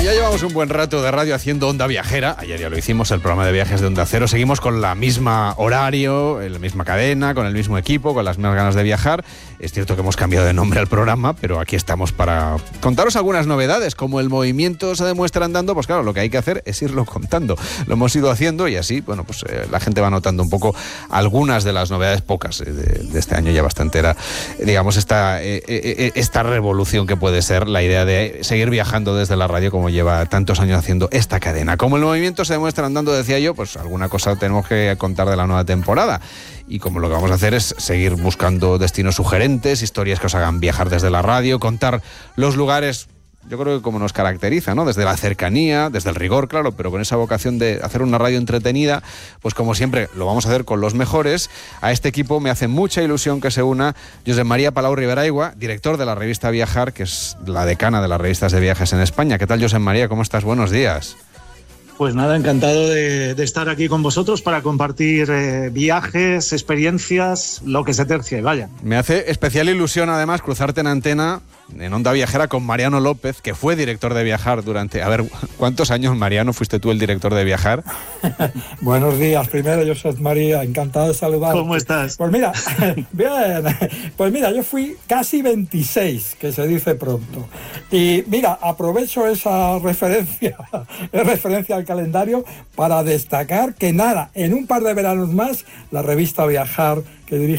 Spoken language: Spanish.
Ya llevamos un buen rato de radio haciendo Onda Viajera. Ayer ya lo hicimos, el programa de viajes de Onda Cero. Seguimos con la misma horario, en la misma cadena, con el mismo equipo, con las mismas ganas de viajar. Es cierto que hemos cambiado de nombre al programa, pero aquí estamos para contaros algunas novedades. Como el movimiento se demuestra andando, pues claro, lo que hay que hacer es irlo contando. Lo hemos ido haciendo y así, bueno, pues la gente va notando un poco algunas de las novedades, pocas de este año, ya bastante era, digamos, esta revolución que puede ser la idea de seguir viajando desde la radio como lleva tantos años haciendo esta cadena. Como el movimiento se demuestra andando, decía yo, pues alguna cosa tenemos que contar de la nueva temporada. Y como lo que vamos a hacer es seguir buscando destinos sugerentes, historias que os hagan viajar desde la radio, contar los lugares, yo creo que como nos caracteriza, ¿no? Desde la cercanía, desde el rigor, claro, pero con esa vocación de hacer una radio entretenida, pues como siempre lo vamos a hacer con los mejores. A este equipo me hace mucha ilusión que se una Josep María Palau Riberaigua, director de la revista Viajar, que es la decana de las revistas de viajes en España. ¿Qué tal, Josep María? ¿Cómo estás? Buenos días. Pues nada, encantado de estar aquí con vosotros para compartir viajes, experiencias, lo que se tercie, vaya. Me hace especial ilusión, además, cruzarte en antena en Onda Viajera con Mariano López, que fue director de Viajar durante... A ver, ¿cuántos años, Mariano, fuiste tú el director de Viajar? Buenos días, primero, yo soy María, encantado de saludar. ¿Cómo estás? Pues mira, bien, pues mira, yo fui casi 26, que se dice pronto. Y mira, aprovecho esa referencia al calendario para destacar que nada, en un par de veranos más, la revista Viajar, que dirige